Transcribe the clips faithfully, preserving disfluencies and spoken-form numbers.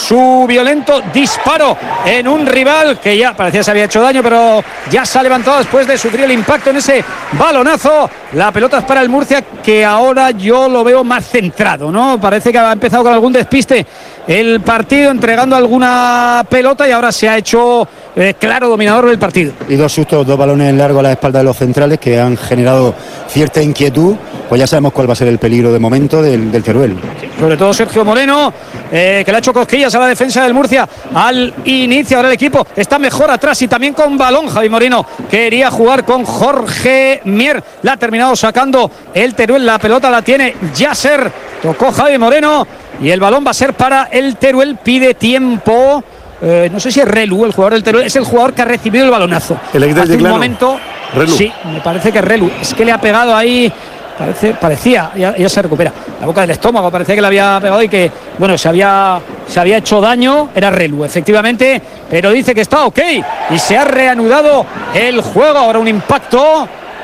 su violento disparo en un rival que ya parecía se había hecho daño, pero ya se ha levantado después de sufrir el impacto en ese balonazo. La pelota es para el Murcia, que ahora yo lo veo más centrado, ¿no? Parece que ha empezado con algún despiste el partido, entregando alguna pelota, y ahora se ha hecho eh, claro dominador del partido. Y dos sustos, dos balones largos a la espalda de los centrales que han generado cierta inquietud. Pues ya sabemos cuál va a ser el peligro de momento del, del Teruel. Sí, sobre todo Sergio Moreno, eh, que le ha hecho cosquillas a la defensa del Murcia al inicio. Ahora el equipo está mejor atrás y también con balón. Javi Moreno quería jugar con Jorge Mier, la ha terminado sacando el Teruel. La pelota la tiene Yasser, tocó Javi Moreno y el balón va a ser para el Teruel. Pide tiempo. Eh, no sé si es Relu, el jugador del Teruel, es el jugador que ha recibido el balonazo. El Hace un momento, Relu. Sí, me parece que es Relu. Es que le ha pegado ahí. Parece, parecía, ya, ya se recupera. La boca del estómago, parecía que le había pegado y que, bueno, se había, se había hecho daño. Era Relu, efectivamente, pero dice que está ok y se ha reanudado el juego. Ahora un impacto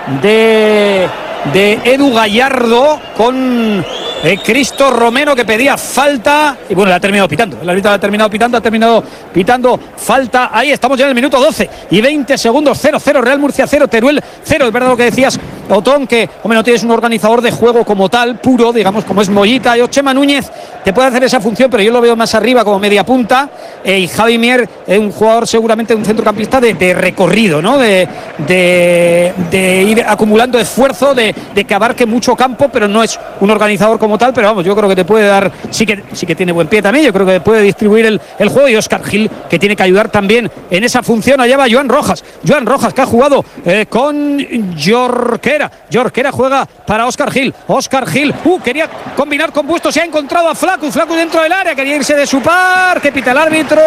de, de Edu Gallardo con eh, Cristo Romero, que pedía falta y bueno, la ha terminado pitando. El árbitro la ha terminado pitando, ha terminado pitando falta. Ahí estamos ya en el minuto doce y veinte segundos. Cero cero, Real Murcia cero, Teruel cero. Es verdad lo que decías, Otón, que hombre, no tienes un organizador de juego como tal, puro, digamos, como es Mollita. Y Chema Núñez te puede hacer esa función, pero yo lo veo más arriba como media punta. Eh, y Javi Mier es un jugador, seguramente un centrocampista de, de recorrido, ¿no? De, de, de ir acumulando esfuerzo, de, de que abarque mucho campo, pero no es un organizador como tal. Pero vamos, yo creo que te puede dar, sí que, sí que tiene buen pie también. Yo creo que puede distribuir el, el juego. Y Óscar Gil, que tiene que ayudar también en esa función. Allá va Joan Rojas. Joan Rojas, que ha jugado eh, con Jorquera. Jorquera juega para Óscar Gil. Óscar Gil, uh, quería combinar con Bustos, se ha encontrado a Flacus. Flacus dentro del área, quería irse de su par. Que pita el árbitro.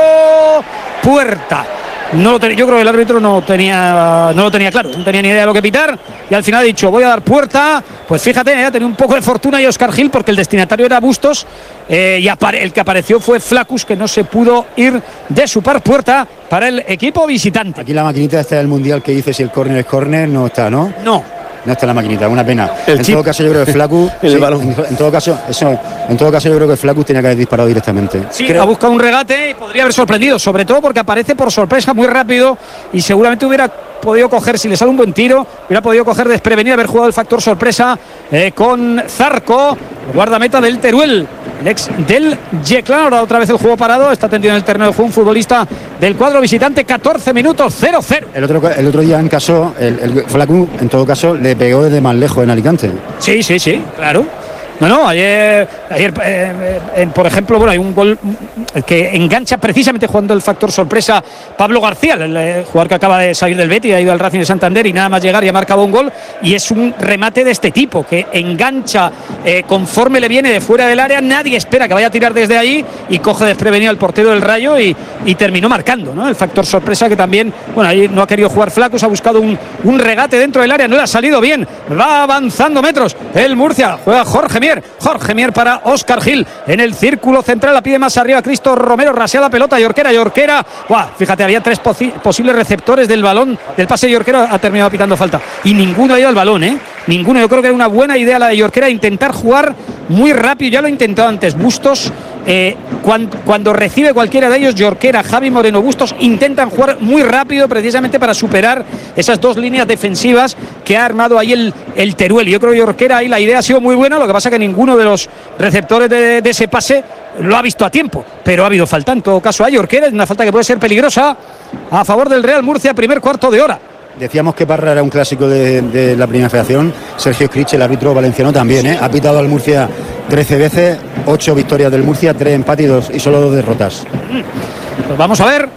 Puerta. No lo ten, yo creo que el árbitro no tenía, no lo tenía claro, no tenía ni idea de lo que pitar y al final ha dicho voy a dar puerta. Pues fíjate, ha eh, tenido un poco de fortuna y Óscar Gil, porque el destinatario era Bustos eh, y apare, el que apareció fue Flacus, que no se pudo ir de su par. Puerta para el equipo visitante. Aquí la maquinita esta del Mundial que dice si el córner es córner, no está, ¿no? No. No está la maquinita, una pena. El en chip. todo caso yo creo que Flacus sí, en, en todo caso eso en todo caso yo creo que Flacus tenía que haber disparado directamente. Sí, creo. ha buscado un regate y podría haber sorprendido, sobre todo porque aparece por sorpresa muy rápido y seguramente hubiera podido coger, si le sale un buen tiro, hubiera podido coger desprevenido, haber jugado el factor sorpresa eh, con Zarco, guardameta del Teruel, el ex del Yeclán. Ahora otra vez el juego parado, está tendido en el terreno de juego un futbolista del cuadro visitante. Catorce minutos, cero cero. El otro, el otro día en caso, el, el Flacus en todo caso le pegó desde más lejos en Alicante. Sí, sí, sí, claro. No, no, ayer, ayer eh, eh, por ejemplo, bueno, hay un gol que engancha precisamente jugando el factor sorpresa Pablo García, el, el jugador que acaba de salir del Betis, ha ido al Racing de Santander y nada más llegar y ha marcado un gol, y es un remate de este tipo, que engancha eh, conforme le viene de fuera del área, nadie espera que vaya a tirar desde ahí y coge desprevenido al portero del Rayo y, y terminó marcando, ¿no? El factor sorpresa, que también, bueno, ahí no ha querido jugar Flacus, ha buscado un, un regate dentro del área, no le ha salido bien, va avanzando metros el Murcia, juega Jorge Mier. Jorge Mier para Óscar Gil en el círculo central, la pide más arriba Cristo Romero, rasea la pelota, Jorquera, Jorquera, ¡buah! Fíjate, había tres posi- posibles receptores del balón, del pase de Jorquera, ha terminado pitando falta y ninguno ha ido al balón, ¿eh? Ninguno. Yo creo que era una buena idea la de Jorquera, intentar jugar muy rápido, ya lo ha intentado antes Bustos, eh, cuando, cuando recibe cualquiera de ellos, Jorquera, Javi Moreno, Bustos, intentan jugar muy rápido precisamente para superar esas dos líneas defensivas que ha armado ahí el, el Teruel. Yo creo que Jorquera ahí la idea ha sido muy buena, lo que pasa que ninguno de los receptores de, de ese pase lo ha visto a tiempo, pero ha habido falta en todo caso a Jorquera, es una falta que puede ser peligrosa a favor del Real Murcia, primer cuarto de hora. Decíamos que Parra era un clásico de, de la primera federación. Sergio Scrich, el árbitro valenciano, también, ¿eh? Ha pitado al Murcia trece veces, ocho victorias del Murcia, tres empates y, dos, y solo dos derrotas. Pues vamos a ver.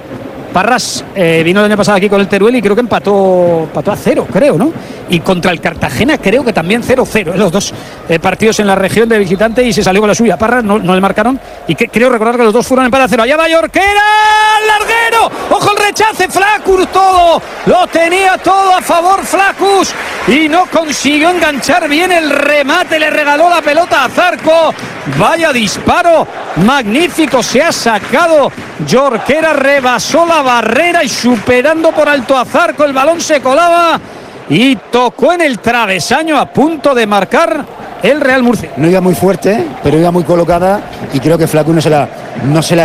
Parras eh, vino el año pasado aquí con el Teruel y creo que empató, empató a cero, creo, ¿no? Y contra el Cartagena creo que también cero cero, ¿eh? Los dos eh, partidos en la región de visitante, y se salió con la suya. Parras no, no le marcaron y que, creo recordar que los dos fueron empate a cero. Allá va Jorquera, larguero, ojo el rechace, Flacus todo, lo tenía todo a favor Flacus y no consiguió enganchar bien el remate, le regaló la pelota a Zarco. Vaya disparo magnífico, se ha sacado Jorquera, rebasó la barrera y superando por alto a Zarco, el balón se colaba y tocó en el travesaño a punto de marcar el Real Murcia. No iba muy fuerte, pero iba muy colocada y creo que Flacus no se la, no se la